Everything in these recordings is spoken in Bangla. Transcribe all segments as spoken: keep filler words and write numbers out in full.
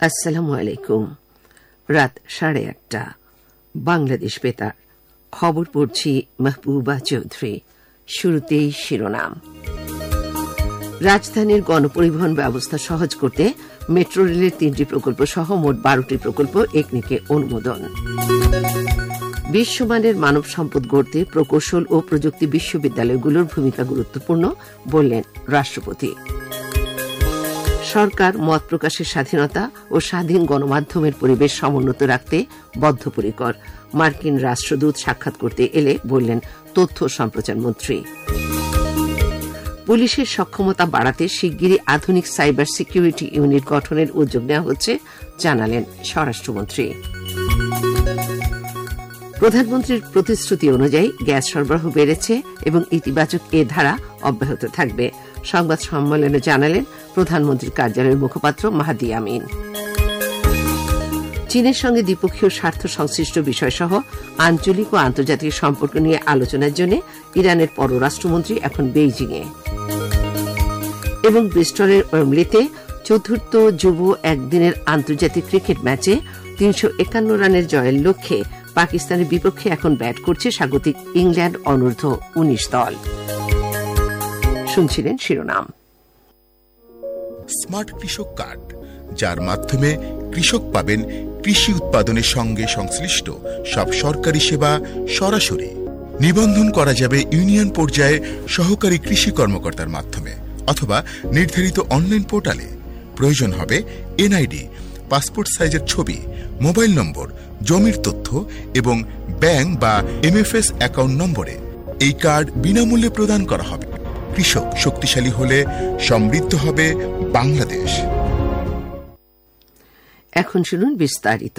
আসসালামু আলাইকুম। রাত সাড়ে আটটা। বাংলাদেশ বেতার খবর পড়ছি মাহবুবা চৌধুরী। শুরুতেই শিরোনাম। রাজধানীর গণপরিবহন ব্যবস্থা সহজ করতে মেট্রো রেলের তিনটি প্রকল্প সহ মোট বারোটি প্রকল্প একনেকে অনুমোদন। বিশ্বমানের মানব সম্পদ গড়তে প্রকৌশল ও প্রযুক্তি বিশ্ববিদ্যালয়গুলোর ভূমিকা গুরুত্বপূর্ণ বললেন রাষ্ট্রপতি। সরকার মত প্রকাশের স্বাধীনতা ও স্বাধীন গণমাধ্যমের পরিবেশ সমুন্নত রাখতে বদ্ধপরিকর। মার্কিন রাষ্ট্রদূত সাক্ষাৎ করতে এলে বললেন তথ্য সম্প্রচার মন্ত্রী। পুলিশের সক্ষমতা বাড়াতে শিগগিরই আধুনিক সাইবার সিকিউরিটি ইউনিট গঠনের উদ্যোগ নেওয়া হচ্ছে জানালেন স্বরাষ্ট্রমন্ত্রী। প্রধানমন্ত্রীর প্রতিশ্রুতি অনুযায়ী গ্যাস সরবরাহ বেড়েছে এবং ইতিবাচক এ ধারা অব্যাহত থাকবে। সংবাদ সম্মেলনে জানালেন প্রধানমন্ত্রীর কার্যালয়ের মুখপাত্র মাহাদি আমিন। চীনের সঙ্গে দ্বিপক্ষীয় স্বার্থ সংশ্লিষ্ট বিষয়সহ আঞ্চলিক ও আন্তর্জাতিক সম্পর্ক নিয়ে আলোচনার জন্য ইরানের পররাষ্ট্রমন্ত্রী এখন বেইজিংয়ে। এবং ব্রিস্টলের ওয়েম্বলিতে চতুর্থ যুব একদিনের আন্তর্জাতিক ক্রিকেট ম্যাচে তিনশো একান্ন রানের জয়ের লক্ষ্যে পাকিস্তানের বিপক্ষে এখন ব্যাট করছে স্বাগতিক ইংল্যান্ড অনূর্ধ্ব উনিশ দল। শুনছিলেন শিরোনাম। স্মার্ট কৃষক কার্ড, যার মাধ্যমে কৃষক পাবেন কৃষি উৎপাদনের সঙ্গে সংশ্লিষ্ট সব সরকারি সেবা সরাসরি। নিবন্ধন করা যাবে ইউনিয়ন পর্যায়ে সহকারী কৃষি কর্মকর্তার মাধ্যমে অথবা নির্ধারিত অনলাইন পোর্টালে। প্রয়োজন হবে এনআইডি, পাসপোর্ট সাইজের ছবি, মোবাইল নম্বর, জমির তথ্য এবং ব্যাংক বা এমএফএস অ্যাকাউন্ট নম্বরে। এই কার্ড বিনামূল্যে প্রদান করা হবে। কৃষক শক্তিশালী হলে সমৃদ্ধ হবে বাংলাদেশ। এখন শুনুন বিস্তারিত।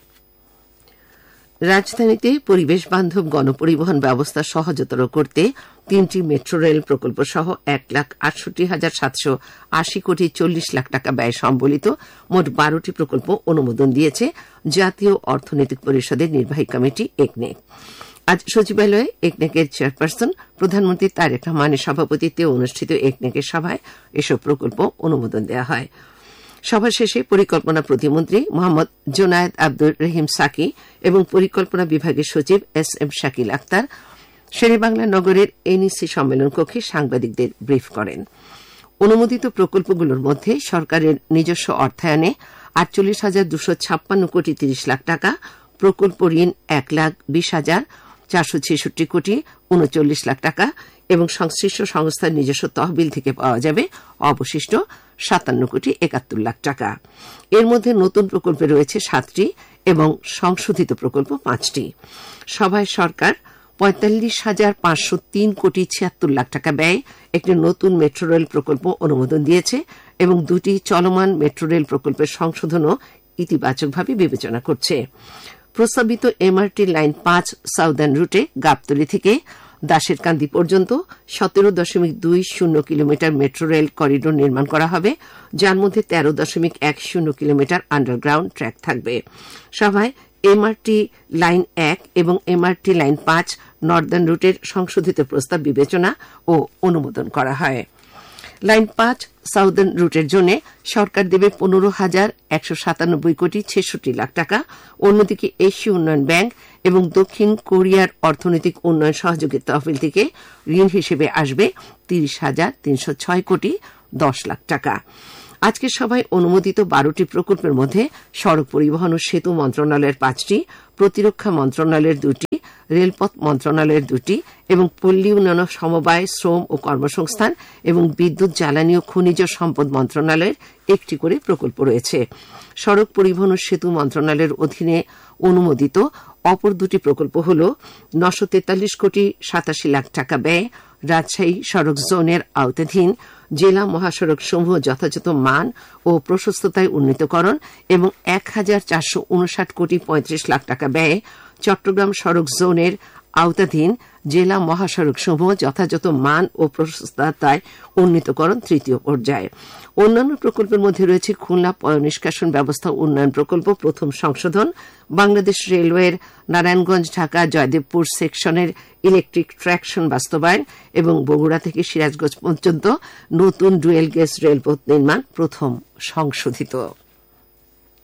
রাজধানীতে পরিবেশ বান্ধব গণপরিবহন ব্যবস্থা সহজতর করতে তিনটি মেট্রো রেল প্রকল্প সহ এক লাখ আটষট্টি হাজার সাতশো আশি কোটি চল্লিশ লাখ টাকা ব্যয় সম্বলিত মোট বারোটি প্রকল্প অনুমোদন দিয়েছে জাতীয় অর্থনৈতিক পরিষদের নির্বাহী কমিটি একনেক। আজ সচিবালয়ে একনেকের চেয়ারপারসন প্রধানমন্ত্রী তারেক রহমানের সভাপতিত্বে অনুষ্ঠিত একনেকের সভায় এসব প্রকল্প অনুমোদন দেওয়া হয়। সভা শেষে পরিকল্পনা প্রতিমন্ত্রী মোহাম্মদ জোনায়েদ আব্দুর রহিম সাকি এবং পরিকল্পনা বিভাগের সচিব এস এম শাকিল আক্তার শেরেবাংলা নগরের এনইসি সম্মেলন কক্ষে সাংবাদিকদের ব্রিফ করেন। অনুমোদিত প্রকল্পগুলোর মধ্যে সরকারের নিজস্ব অর্থায়নে আটচল্লিশ হাজার দুশো ছাপ্পান্ন কোটি তিরিশ লাখ টাকা, প্রকল্প ঋণ এক লাখ বিশ হাজার চারশো ছেষট্টি কোটি উনচল্লিশ লাখ টাকা এবং সংশ্লিষ্ট সংস্থার নিজস্ব তহবিল থেকে পাওয়া যাবে অবশিষ্ট সাতান্ন কোটি একাত্তর লাখ টাকা। এর মধ্যে নতুন প্রকল্পে রয়েছে সাতটি এবং সংশোধিত প্রকল্প পাঁচটি। সভায় সরকার পঁয়তাল্লিশ হাজার পাঁচশো তিন কোটি ছিয়াত্তর লাখ টাকা ব্যয়ে একটি নতুন মেট্রো রেল প্রকল্প অনুমোদন দিয়েছে এবং দুটি চলমান মেট্রো রেল প্রকল্পের সংশোধনও ইতিবাচকভাবে বিবেচনা করছে। প্রস্তাবিত এমআরটি লাইন পাঁচ সাউদার্ন রুটে গাবতলী থেকে দাসেরকান্দি পর্যন্ত সতেরো দশমিক দুই শূন্য কিলোমিটার মেট্রো রেল করিডোর নির্মাণ করা হবে, যার মধ্যে তেরো দশমিক এক শূন্য কিলোমিটার আন্ডারগ্রাউন্ড ট্র্যাক থাকবে। সভায় এমআরটি লাইন এক এবং এমআরটি লাইন পাঁচ নর্দার্ন রুটের সংশোধিত প্রস্তাব বিবেচনা ও অনুমোদন করা হয়। লাইন পাঁচ সাউদার্ন রুটের জন্য সরকার দেবে পনেরো হাজার একশো সাতানব্বই কোটি ছেষট্টি লাখ টাকা। অন্যদিকে এশীয় উন্নয়ন ব্যাংক এবং দক্ষিণ কোরিয়ার অর্থনৈতিক উন্নয়ন সহযোগী তহবিল থেকে ঋণ হিসেবে আসবে তিরিশ হাজার তিনশো ছয় কোটি দশ লাখ টাকা। আজকের সভায় অনুমোদিত বারোটি প্রকল্পের মধ্যে সড়ক পরিবহন ও সেতু মন্ত্রণালয়ের পাঁচটি, প্রতিরক্ষা মন্ত্রণালয়ের দুটি, রেলপথ মন্ত্রণালয়ের দুটি এবং পল্লী উন্নয়ন, সমবায়, শ্রম ও কর্মসংস্থান এবং বিদ্যুৎ, জ্বালানি ও খনিজ সম্পদ মন্ত্রণালয়ের একটি করে প্রকল্প রয়েছে। সড়ক পরিবহন ও সেতু মন্ত্রণালয়ের অধীনে অনুমোদিত অপর দুটি প্রকল্প হল নশো তেতাল্লিশ কোটি সাতাশি লাখ টাকা ব্যয়ে রাজশাহী সড়ক জোনের আওতাধীন জেলা মহাসড়ক সমূহ যথাযথ মান ও প্রশস্ততায় উন্নীতকরণ এবং এক হাজার চারশো উনষাট কোটি পঁয়ত্রিশ লাখ টাকা ব্যয়ে চট্টগ্রাম সড়ক জোনের আওতাধীন জেলা মহাসড়ক সমূহ যথাযথ মান ও প্রশস্ততায় উন্নীতকরণ তৃতীয় পর্যায়ে। অন্যান্য প্রকল্পের মধ্যে রয়েছে খুলনা পয়ঃনিষ্কাশন ব্যবস্থা উন্নয়ন প্রকল্প প্রথম সংশোধন, বাংলাদেশ রেলওয়ের নারায়ণগঞ্জ ঢাকা জয়দেবপুর সেকশনের ইলেকট্রিক ট্র্যাকশন বাস্তবায়ন এবং বগুড়া থেকে সিরাজগঞ্জ পর্যন্ত নতুন ডুয়েল গেজ রেলপথ নির্মাণ প্রথম সংশোধিত।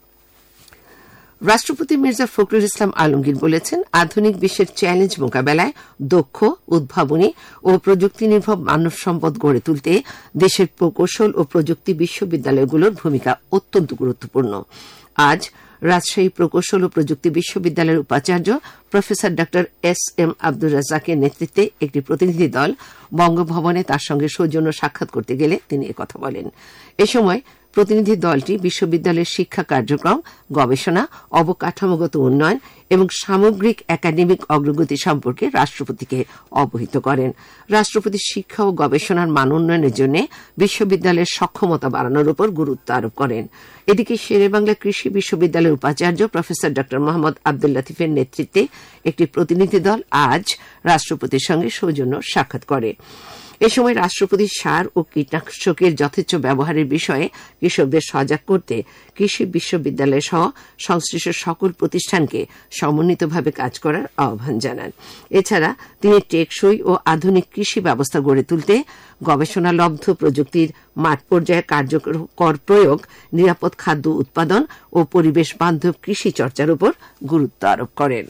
রাষ্ট্রপতি মির্জা ফখরুল ইসলাম আলমগীর বলেছেন, আধুনিক বিশ্বের চ্যালেঞ্জ মোকাবেলায় দক্ষ, উদ্ভাবনী ও প্রযুক্তি নির্ভর মানব সম্পদ গড়ে তুলতে দেশের প্রকৌশল ও প্রযুক্তি বিশ্ববিদ্যালয়গুলোর ভূমিকা অত্যন্ত গুরুত্বপূর্ণ। আজ রাজশাহী প্রকৌশল ও প্রযুক্তি বিশ্ববিদ্যালয়ের উপাচার্য প্রফেসর ড এস এম আব্দুর রাজ্জাকের নেতৃত্বে একটি প্রতিনিধি দল বঙ্গভবনে তার সঙ্গে সৌজন্য সাক্ষাৎ করতে গেলে তিনি একথা বলেন। এ সময় প্রতিনিধি দলটি বিশ্ববিদ্যালয়ের শিক্ষা কার্যক্রম, গবেষণা, অবকাঠামোগত উন্নয়ন এবং সামগ্রিক একাডেমিক অগ্রগতি সম্পর্কে রাষ্ট্রপতিকে অবহিত করেন। রাষ্ট্রপতি শিক্ষা ও গবেষণার মান উন্নয়নের জন্য বিশ্ববিদ্যালয়ের সক্ষমতা বাড়ানোর উপর গুরুত্ব আরোপ করেন। এদিকে শেরেবাংলা কৃষি বিশ্ববিদ্যালয়ের উপাচার্য প্রফেসর ড মোহাম্মদ আব্দুল লতিফের নেতৃত্বে একটি প্রতিনিধি দল আজ রাষ্ট্রপতির সঙ্গে সৌজন্য সাক্ষাৎ করে। এ সময় রাষ্ট্রপতি সার ও কীটনাশকের যথেচ্ছ ব্যবহারের বিষয়ে কৃষকদের সজাগ করতে কৃষি বিশ্ববিদ্যালয় সহ সংশ্লিষ্ট সকল প্রতিষ্ঠানকে সমন্বিতভাবে কাজ করার আহ্বান জানান। এছাড়া তিনি টেকসই ও আধুনিক কৃষি ব্যবস্থা গড়ে তুলতে গবেষণালব্ধ প্রযুক্তির মাঠ পর্যায়ে কার্যকর প্রয়োগ, নিরাপদ খাদ্য উৎপাদন ও পরিবেশ বান্ধব কৃষি চর্চার উপর গুরুত্ব আরোপ করেন।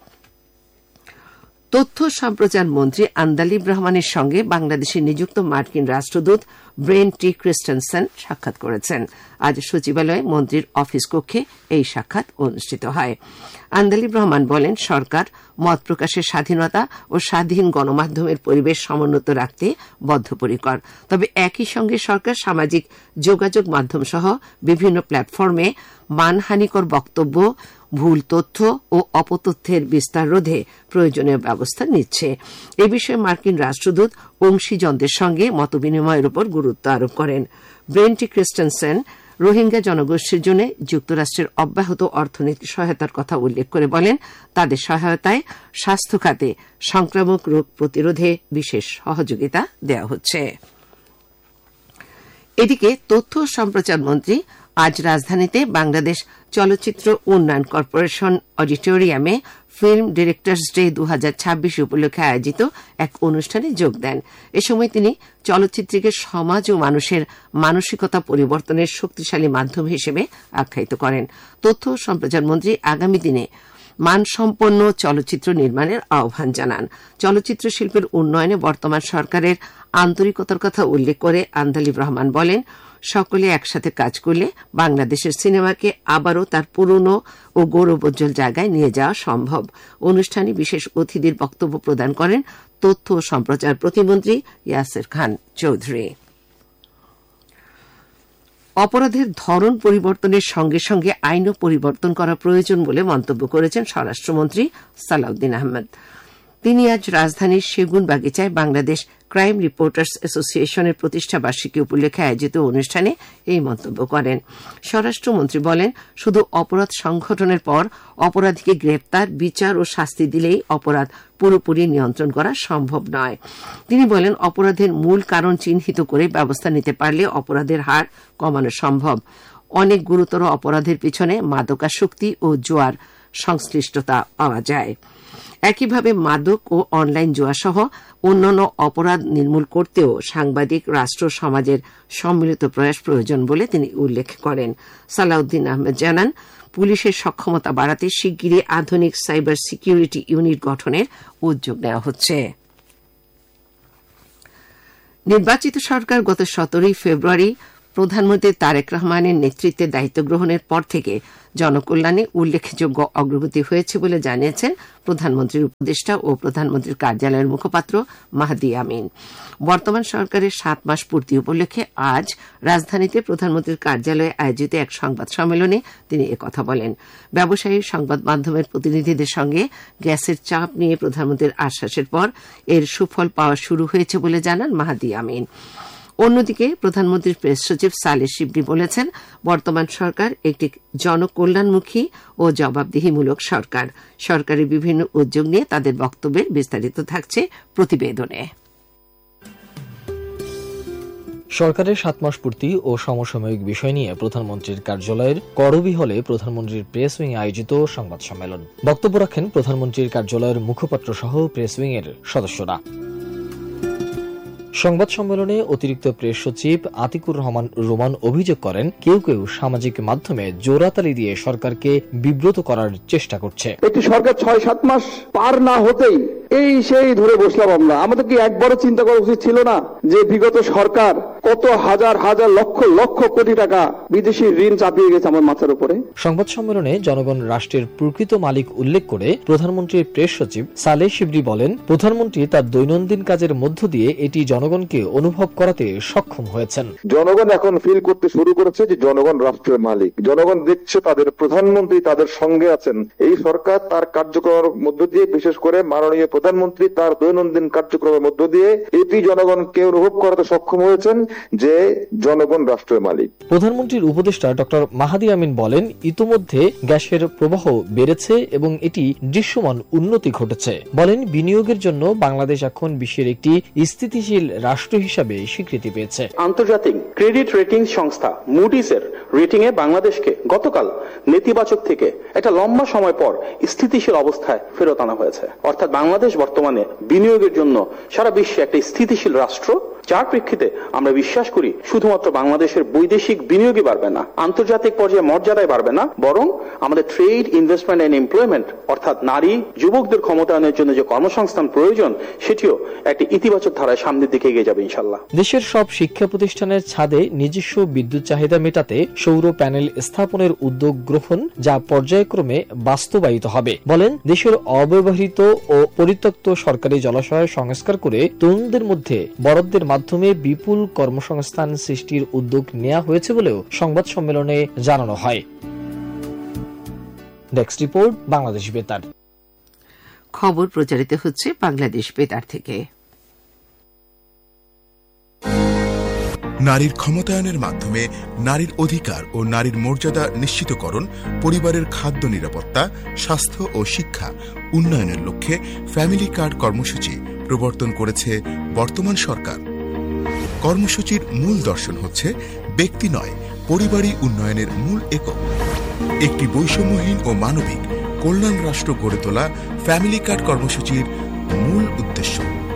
তথ্য সম্প্রচার মন্ত্রী আন্দালিব রহমানের সঙ্গে বাংলাদেশে নিযুক্ত মার্কিন রাষ্ট্রদূত ব্রেন টি ক্রিস্টেনসেন সাক্ষাৎ করেছেন। আজ সচিবালয়ে মন্ত্রীর অফিস কক্ষে এই সাক্ষাৎ অনুষ্ঠিত হয়। আন্দালিব রহমান বলেন, সরকার মত প্রকাশের স্বাধীনতা ও স্বাধীন গণমাধ্যমের পরিবেশ সমুন্নত রাখতে বদ্ধপরিকর। তবে একই সঙ্গে সরকার সামাজিক যোগাযোগ মাধ্যম সহ বিভিন্ন প্ল্যাটফর্মে মানহানিকর বক্তব্য, ভুল তথ্য ও অপতথ্যের বিস্তার রোধে প্রয়োজনীয় ব্যবস্থা নিচ্ছে। এ বিষয়ে মার্কিন রাষ্ট্রদূত অংশীজনদের সঙ্গে মতবিনিময়ের উপর গুরুত্ব আরোপ করেন। ব্রেন টি ক্রিস্টেনসেন রোহিঙ্গা জনগোষ্ঠীর জন্য যুক্তরাষ্ট্রের অব্যাহত অর্থনৈতিক সহায়তার কথা উল্লেখ করে বলেন, তাদের সহায়তায় স্বাস্থ্য খাতে সংক্রামক রোগ প্রতিরোধে বিশেষ সহযোগিতা দেওয়া হচ্ছে। এদিকে তথ্য সম্প্রচার মন্ত্রী আজ রাজধানীতে বাংলাদেশ চলচ্চিত্র উন্নয়ন কর্পোরেশন অডিটোরিয়ামে ফিল্ম ডিরেক্টর্স ডে দু হাজার ছাব্বিশ উপলক্ষে আয়োজিত এক অনুষ্ঠানে যোগ দেন। এ সময় তিনি চলচ্চিত্রকে সমাজ ও মানুষের মানসিকতা পরিবর্তনের শক্তিশালী মাধ্যম হিসেবে আখ্যায়িত করেন। তথ্য ও সম্প্রচার মন্ত্রী আগামী দিনে মানসম্পন্ন চলচ্চিত্র নির্মাণের আহ্বান জানান। চলচ্চিত্র শিল্পের উন্নয়নে বর্তমান সরকারের আন্তরিকতার কথা উল্লেখ করে আন্দালিব রহমান বলেন, সকলে একসাথে কাজ করলে বাংলাদেশের সিনেমাকে আবারও তার পুরনো ও গৌরবোজ্জ্বল জায়গায় নিয়ে যাওয়া সম্ভব। অনুষ্ঠানে বিশেষ অতিথির বক্তব্য প্রদান করেন তথ্য ও সম্প্রচার প্রতিমন্ত্রী ইয়াসির খান চৌধুরী। অপরাধের ধরন পরিবর্তনের সঙ্গে সঙ্গে আইনও পরিবর্তন করা প্রয়োজন বলে মন্তব্য করেছেন স্বরাষ্ট্রমন্ত্রী সালাউদ্দিন আহমেদ। তিনি আজ রাজধানীর সেগুনবাগিচায় বাংলাদেশ ক্রাইম রিপোর্টার্স অ্যাসোসিয়েশনের প্রতিষ্ঠা বার্ষিকী উপলক্ষে আয়োজিত অনুষ্ঠানে এই মন্তব্য করেন। স্বরাষ্ট্রমন্ত্রী বলেন, শুধু অপরাধ সংঘটনের পর অপরাধীকে গ্রেপ্তার, বিচার ও শাস্তি দিলেই অপরাধ পুরোপুরি নিয়ন্ত্রণ করা সম্ভব নয়। তিনি বলেন, অপরাধের মূল কারণ চিহ্নিত করে ব্যবস্থা নিতে পারলে অপরাধের হার কমানো সম্ভব। অনেক গুরুতর অপরাধের পিছনে মাদকাসক্তি ও জুয়ার সংশ্লিষ্টতা পাওয়া যায়। একইভাবে মাদক ও অনলাইন জুয়াসহ অন্যান্য অপরাধ নির্মূল করতেও সাংবাদিক, রাষ্ট্র, সমাজের সম্মিলিত প্রয়াস প্রয়োজন বলে তিনি উল্লেখ করেন। সালাউদ্দিন আহমেদ জানান, পুলিশের সক্ষমতা বাড়াতে শিগগিরই আধুনিক সাইবার সিকিউরিটি ইউনিট গঠনের উদ্যোগ নেওয়া হচ্ছে। নির্বাচিত সরকার গত সতেরোই ফেব্রুয়ারি প্রধানমন্ত্রী তারেক রহমানের নেতৃত্বে দায়িত্ব গ্রহণের পর থেকে জনকল্যাণে উল্লেখযোগ্য অগ্রগতি হয়েছে বলে জানিয়েছেন প্রধানমন্ত্রীর উপদেষ্টা ও প্রধানমন্ত্রীর কার্যালয়ের মুখপাত্র মাহদি আমিন। বর্তমান সরকারের সাত মাস পূর্তি উপলক্ষে আজ রাজধানীতে প্রধানমন্ত্রীর কার্যালয়ে আয়োজিত এক সংবাদ সম্মেলনে তিনি একথা বলেন। ব্যবসায়ী, সংবাদ মাধ্যমের প্রতিনিধিদের সঙ্গে গ্যাসের চাপ নিয়ে প্রধানমন্ত্রীর আশ্বাসের পর এর সুফল পাওয়া শুরু হয়েছে বলে জানান মাহদি আমিন। অন্যদিকে প্রধানমন্ত্রীর প্রেস সচিব সালেহ শিবলি বলেছেন, বর্তমান সরকার একটি জনকল্যাণমুখী ও জবাবদিহিমূলক সরকার। সরকারের বিভিন্ন উদ্যোগ নিয়ে তাদের বক্তব্যের বিস্তারিত থাকছে প্রতিবেদনে। সরকারের সাত মাস পূর্তি ও সমসাময়িক বিষয় নিয়ে প্রধানমন্ত্রীর কার্যালয়ের করবি হলে প্রধানমন্ত্রীর প্রেস উইং আয়োজিত সংবাদ সম্মেলন। বক্তব্য রাখেন প্রধানমন্ত্রীর কার্যালয়ের মুখপাত্র সহ প্রেস উইং এর সদস্যরা। সংবাদ সম্মেলনে অতিরিক্ত প্রেস সচিব আতিকুর রহমান রোমান অভিযোগ করেন, কেউ কেউ সামাজিক মাধ্যমে জোরাতালি দিয়ে সরকারকে বিব্রত করার চেষ্টা করছে। একটি সরকার ছয় সাত মাস পার না হতেই এই সেই ধরে বসলাম আমরা। আমাদের কি একবারও চিন্তা করা উচিত ছিল না যে বিগত সরকার কত হাজার হাজার লক্ষ লক্ষ কোটি টাকা বিদেশি ঋণ চাপিয়ে গেছে আমার মাথার উপরে। সংবাদ সম্মেলনে জনগণ রাষ্ট্রের প্রকৃত মালিক উল্লেখ করে প্রধানমন্ত্রীর প্রেস সচিব সালেহ শিবলি বলেন, প্রধানমন্ত্রী তার দৈনন্দিন কাজের মধ্য দিয়ে এটি জনগণকে অনুভব করাতে সক্ষম হয়েছেন। জনগণ এখন ফিল করতে শুরু করেছে যে জনগণ রাষ্ট্রের মালিক। জনগণ দেখছে তাদের প্রধানমন্ত্রী তাদের সঙ্গে আছেন। এই সরকার তার কার্যক্রমের মধ্য দিয়ে, বিশেষ করে মাননীয় প্রধানমন্ত্রী তার দৈনন্দিন কার্যক্রমের মধ্য দিয়ে এটি জনগণকে অনুভব করাতে সক্ষম হয়েছেন যে জনগণ রাষ্ট্রের মালিক। প্রধানমন্ত্রীর উপদেষ্টা ডক্টর মাহাদি আমিন বলেন, ইতোমধ্যে গ্যাসের প্রবাহ বেড়েছে এবং এটি দৃশ্যমান উন্নতি ঘটেছে। বলেন, বিনিয়োগের জন্য বাংলাদেশ এখন বিশ্বের একটি স্থিতিশীল রাষ্ট্র হিসাবে স্বীকৃতি পেয়েছে। আন্তর্জাতিক ক্রেডিট রেটিং সংস্থা মুডিস এর রেটিং এ বাংলাদেশকে গতকাল নেতিবাচক থেকে একটা লম্বা সময় পর স্থিতিশীল অবস্থায় ফেরত আনা হয়েছে। অর্থাৎ বাংলাদেশ বর্তমানে বিনিয়োগের জন্য সারা বিশ্বে একটা স্থিতিশীল রাষ্ট্র, যার প্রেক্ষিতে আমরা বিশ্বাস করি শুধুমাত্র বাংলাদেশের বৈদেশিক বিনিয়োগই বাড়বে না, আন্তর্জাতিক পর্যায়ে মর্যাদায় বাড়বে না, বরং আমাদের ট্রেড, ইনভেস্টমেন্ট এন্ড এমপ্লয়মেন্ট অর্থাৎ নারী যুবকদের ক্ষমতায়নের জন্য যে কর্মসংস্থান প্রয়োজন সেটিও একটি ইতিবাচক ধারায় সামনের দিকে এগিয়ে যাবে ইনশাআল্লাহ। দেশের সব শিক্ষা প্রতিষ্ঠানের ছাদে নিজস্ব বিদ্যুৎ চাহিদা মেটাতে সৌর প্যানেল স্থাপনের উদ্যোগ গ্রহণ, যা পর্যায়ক্রমে বাস্তবায়িত হবে। বলেন, দেশের অব্যবহৃত ও পরিত্যক্ত সরকারি জলাশয় সংস্কার করে তরুণদের মধ্যে বরাদ্দের মাধ্যমে বিপুল কর্মসংস্থান সৃষ্টির উদ্যোগ নেওয়া হয়েছে বলেও সংবাদ সম্মেলনে জানানো হয়। ডেস্ক রিপোর্ট, বাংলাদেশ বেতার। খবর প্রচারিত হচ্ছে বাংলাদেশ বেতার থেকে। নারীর ক্ষমতায়নের মাধ্যমে নারীর অধিকার ও নারীর মর্যাদা নিশ্চিতকরণ, পরিবারের খাদ্য নিরাপত্তা, স্বাস্থ্য ও শিক্ষা উন্নয়নের লক্ষ্যে ফ্যামিলি কার্ড কর্মসূচি প্রবর্তন করেছে বর্তমান সরকার। কর্মসূচির মূল দর্শন হচ্ছে ব্যক্তি নয়, পরিবারই উন্নয়নের মূল একক। একটি বৈষম্যহীন ও মানবিক কল্যাণ রাষ্ট্র গড়ে তোলা ফ্যামিলি কার্ড কর্মসূচির মূল উদ্দেশ্য।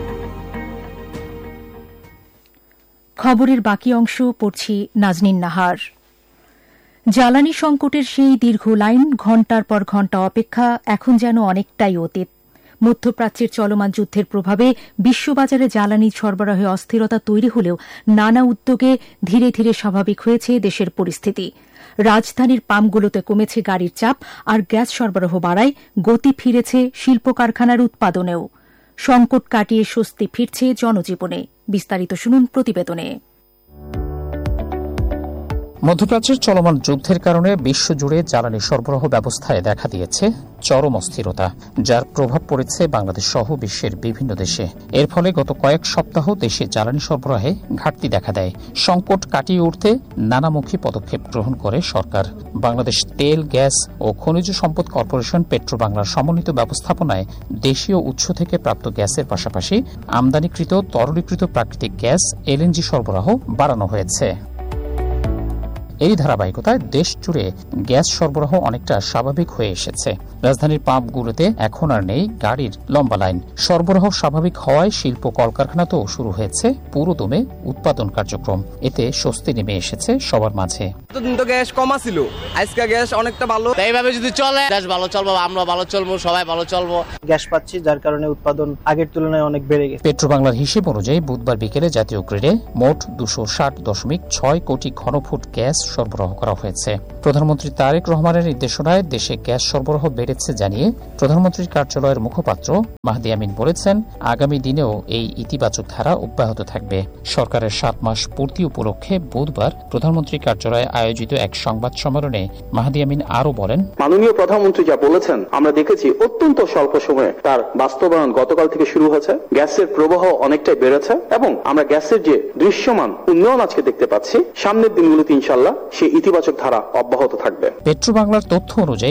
খবরের বাকি অংশ পড়ছি নাজনীন নাহার। জ্বালানি সংকটের সেই দীর্ঘ লাইন, ঘণ্টার পর ঘণ্টা অপেক্ষা এখন যেন অনেকটাই অতীত। মধ্যপ্রাচ্যের চলমান যুদ্ধের প্রভাবে বিশ্ববাজারে জ্বালানি সরবরাহে অস্থিরতা তৈরি হলেও নানা উদ্যোগে ধীরে ধীরে স্বাভাবিক হয়েছে দেশের পরিস্থিতি। রাজধানীর পাম্পগুলোতে কমেছে গাড়ির চাপ, আর গ্যাস সরবরাহ বাড়ায় গতি ফিরেছে শিল্প কারখানার উৎপাদনেও। সংকট কাটিয়ে স্বস্তি ফিরছে জনজীবনে। বিস্তারিত শুনুন প্রতিবেদনে। মধ্যপ্রাচ্যের চলমান যুদ্ধের কারণে বিশ্বজুড়ে জ্বালানি সরবরাহ ব্যবস্থায় দেখা দিয়েছে চরম অস্থিরতা, যার প্রভাব পড়েছে বাংলাদেশ সহ বিশ্বের বিভিন্ন দেশে। এর ফলে গত কয়েক সপ্তাহ দেশে জ্বালানি সরবরাহে ঘাটতি দেখা দেয়। সংকট কাটিয়ে উঠতে নানামুখী পদক্ষেপ গ্রহণ করে সরকার। বাংলাদেশ তেল, গ্যাস ও খনিজ সম্পদ কর্পোরেশন পেট্রো বাংলার সমন্বিত ব্যবস্থাপনায় দেশীয় উৎস থেকে প্রাপ্ত গ্যাসের পাশাপাশি আমদানিকৃত তরলীকৃত প্রাকৃতিক গ্যাস এলএনজি সরবরাহ বাড়ানো হয়েছে। এই ধারাবাহিকতায় দেশ জুড়ে গ্যাস সরবরাহ অনেকটা স্বাভাবিক হয়ে এসেছে। রাজধানীর পাম্পগুলোতে এখন আর নেই গাড়ির লম্বা লাইন। সরবরাহ স্বাভাবিক হওয়ায় শিল্প কলকারখানাতেও শুরু হয়েছে পুরোদমে উৎপাদন কার্যক্রম। এতে স্বস্তি নেমে এসেছে সবার মাঝে। তো গ্যাস কমা ছিল, আজকে গ্যাস অনেকটা ভালো। এইভাবে যদি চলে গ্যাস ভালো চলবো, আমরা ভালো চলবো, সবাই ভালো চলবো। গ্যাস পাচ্ছি, যার কারণে উৎপাদন আগের তুলনায় অনেক বেড়ে গেছে। পেট্রো বাংলার হিসেব অনুযায়ী বুধবার বিকেলে জাতীয় গ্রিডে মোট দুশো ষাট দশমিক ছয় কোটি ঘনফুট গ্যাস সরবরাহ করা হয়েছে। প্রধানমন্ত্রী তারেক রহমানের নির্দেশনায় দেশে গ্যাস সরবরাহ বেড়েছে জানিয়ে প্রধানমন্ত্রীর কার্যালয়ের মুখপাত্র মাহদি আমিন বলেছেন, আগামী দিনেও এই ইতিবাচক ধারা অব্যাহত থাকবে। সরকারের সাত মাস পূর্তি উপলক্ষে বুধবার প্রধানমন্ত্রী কার্যালয়ে আয়োজিত এক সংবাদ সম্মেলনে মাহদি আমিন আরও বলেন, মাননীয় প্রধানমন্ত্রী যা বলেছেন আমরা দেখেছি অত্যন্ত স্বল্প সময়ে তার বাস্তবায়ন গতকাল থেকে শুরু হয়েছে। গ্যাসের প্রবাহ অনেকটাই বেড়েছে এবং আমরা গ্যাসের যে দৃশ্যমান উন্নয়ন আজকে দেখতে পাচ্ছি, সামনের দিনগুলোতে ইনশাআল্লাহ সেই ইতিবাচক ধারা অব্যাহত থাকবে। পেট্রো বাংলার তথ্য অনুযায়ী